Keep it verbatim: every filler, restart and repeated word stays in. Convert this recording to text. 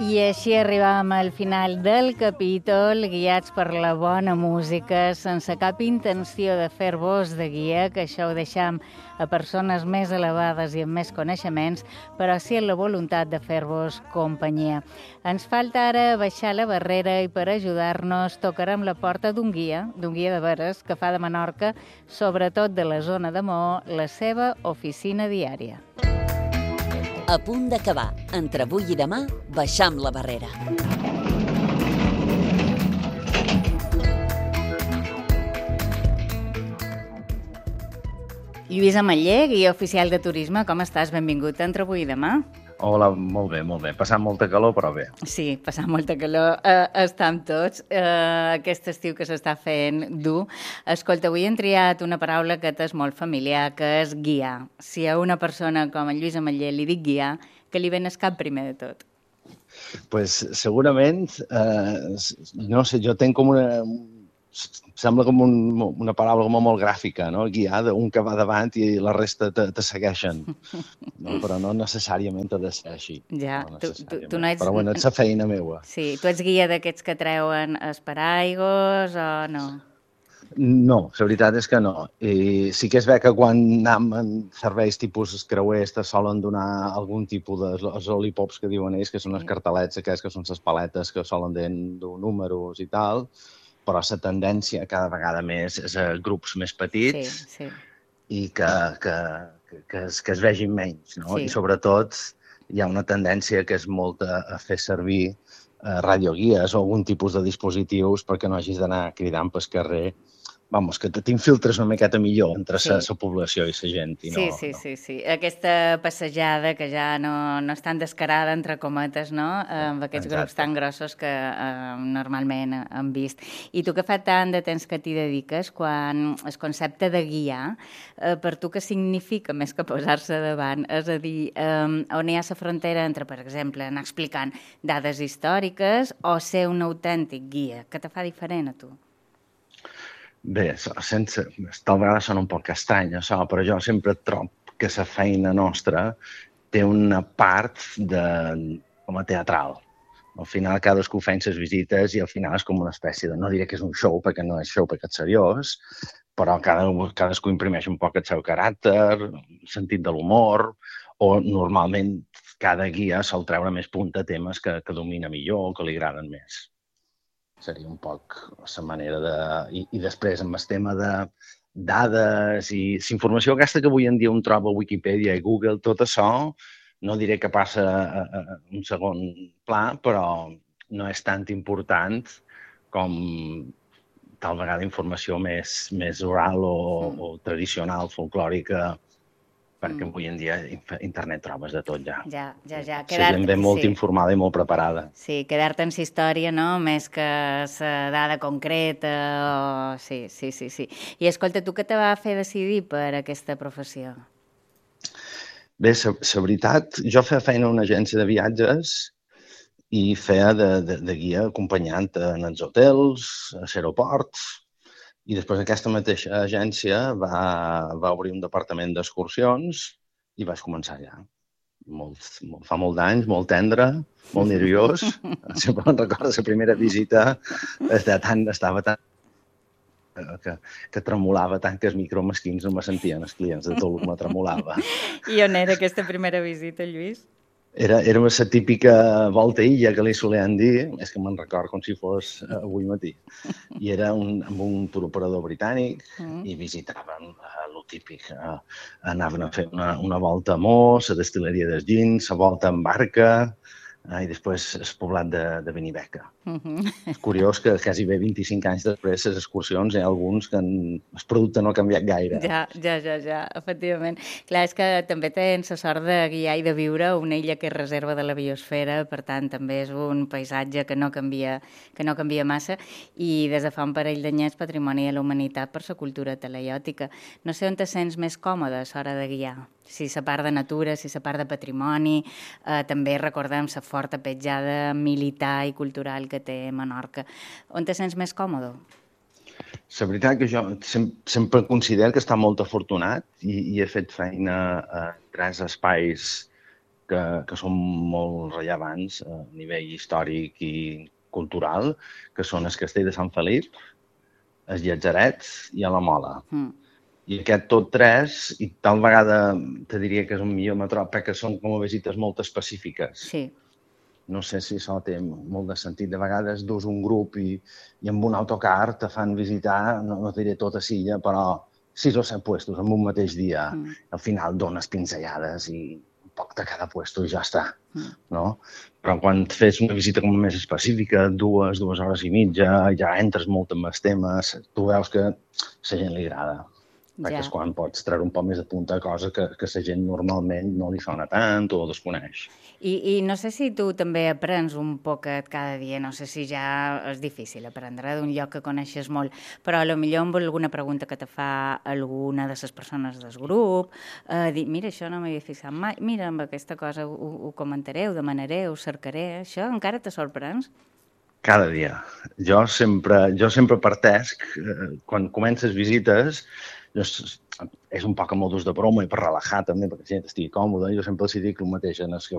I així arribàvem al final del capítol, guiats per la bona música, sense cap intenció de fer-vos de guia, que això ho deixam a persones més elevades i amb més coneixements, però sí amb la voluntat de fer-vos companyia. Ens falta ara baixar la barrera i per ajudar-nos tocarem la porta d'un guia, d'un guia de veres, que fa de Menorca, sobretot de la zona de Maó, la seva oficina diària. A punt d'acabar. Entre avui i demà, baixam la barrera. Lluís Ametller, guia oficial de turisme, com estàs? Benvingut a Entre avui i demà. Hola, molt bé, molt bé. Passant molta calor, però bé. Sí, passant molta calor. Uh, estam tots. Uh, aquest estiu que s'està fent dur. Escolta, avui hem triat una paraula que t'és molt familiar, que és guiar. Si a una persona com en Lluís Ametller li dic guiar, que li ven el cap primer de tot? Pues segurament, eh, no sé, jo tenc com una... Sembla com un, una paraula com molt gràfica, no? Guiar, un que va davant i la resta te, te segueixen. No? Però no necessàriament ha de ser així. Ja, no tu, tu, tu no ets... Però bueno, ets la feina meva. Sí, tu ets guia d'aquests que treuen esparaigos o no? No, la veritat és que no. I sí que és bé que quan anem en serveis tipus creuers te solen donar algun tipus de els lollipops que diuen ells, que són els cartelets aquests, que són les paletes que solen dur números i tal, però la tendència cada vegada més és a grups més petits sí, sí. i que, que, que, es, que es vegin menys, no? Sí. I sobretot hi ha una tendència que és molt a, a fer servir eh, radioguies o algun tipus de dispositius perquè no hagis d'anar cridant pel carrer. Vamos, que t'infiltres una miqueta millor entre la sí. població i la gent. I no, sí, sí, no. sí, sí. Aquesta passejada que ja no, no és tan descarada, entre cometes, no? Amb aquests Exacte. Grups tan grossos que eh, normalment hem vist. I tu que fa tant de temps que t'hi dediques, quan el concepte de guiar, eh, per tu què significa més que posar-se davant? És a dir, eh, on hi ha la frontera entre, per exemple, anar explicant dades històriques o ser un autèntic guia? Què te fa diferent a tu? Bé, sense, tal vegada sona un poc estrany, això, però jo sempre trobo que la feina nostra té una part de, com a teatral. Al final cadascú fa les visites i al final és com una espècie de... No diré que és un show, perquè no és show, perquè és seriós, però cada, cadascú imprimeix un poc el seu caràcter, el sentit de l'humor, o normalment cada guia sol treure més punta a temes que, que domina millor o que li agraden més. Seria un poc la manera de... I, i després, amb el tema de dades i la informació aquesta que avui en dia un troba a Wikipedia i Google, tot això, no diré que passa a, a un segon pla, però no és tan important com tal vegada informació més, més oral o, mm. o tradicional, folclòrica, perquè avui en dia internet trobes de tot ja. Ja, ja, ja. La gent ve molt sí. informada i molt preparada. Sí, quedar-te en la història, no?, més que la dada concreta. O... Sí, sí, sí, sí. I escolta, tu què te va fer decidir per aquesta professió? Bé, la veritat, jo feia feina a una agència de viatges i feia de, de, de guia acompanyant en els hotels, als aeroports. I després aquesta mateixa agència va, va obrir un departament d'excursions i vaig començar allà. Molt, molt, fa molt d'anys, molt tendre, molt nerviós. Sempre me'n recordo la primera visita, estava tan, estava tan que, que tremolava tant que els micromesquins no me sentien els clients de tot el que me tremolava. I on era aquesta primera visita, Lluís? Era, era la típica volta illa que li solien dir, és que me'n record com si fos avui matí. I era un, amb un turoperador britànic mm. i visitàvem uh, lo típic. Uh, anaven a fer una, una volta a Mó, la destil·leria dels Gins, la volta en barca uh, i després el poblat de, de Benibeca. Mm-hmm. És curiós que quasi bé vint-i-cinc anys després les excursions hi ha alguns que en, el producte no ha canviat gaire. Ja, ja, ja, ja, efectivament. Clar, és que també tens la sort de guiar i de viure una illa que és reserva de la biosfera, per tant, també és un paisatge que no canvia, que no canvia massa i des de fa un parell d'anyets patrimoni de la humanitat per la cultura talaiòtica. No sé on te sents més còmode a l'hora de guiar. Si la part de natura, si la part de patrimoni, eh, també recordem la forta petjada militar i cultural que que té Menorca. On te sents més còmode? La veritat que jo sempre considero que està molt afortunat i, i he fet feina a tres espais que, que són molt rellevants a nivell històric i cultural, que són el Castell de Sant Felip, els Llatzerets i a la Mola. Mm. I aquest tot tres, i tal vegada te diria que és un millor metròpol, perquè són com a visites molt específiques. Sí. No sé si això té molt de sentit. De vegades dus un grup i, i amb un autocar te fan visitar, no, no diré tota Silla, però sis o set puestos en un mateix dia. Mm. Al final dones pinzellades i un poc de cada puesto i ja està. Mm. No? Però quan fes una visita com més específica, dues, dues hores i mitja, ja entres molt en els temes, tu veus que a la gent li agrada. Perquè ja. És quan pots treure un poc més de punta, cosa que, que la gent normalment no li sona tant o desconeix. I, I no sé si tu també aprens un poquet cada dia, no sé si ja és difícil aprendre d'un lloc que coneixes molt, però potser amb alguna pregunta que te fa alguna de les persones del grup, eh, dir, mira, això no m'havia fixat mai, mira, amb aquesta cosa ho, ho comentaré, ho demanaré, ho cercaré, això encara te sorprens? Cada dia. Jo sempre, jo sempre partesc, eh, quan comences visites, és un poc a modus de broma i per relaxar també, perquè la gent estigui còmoda. Jo sempre els dic el mateix en els que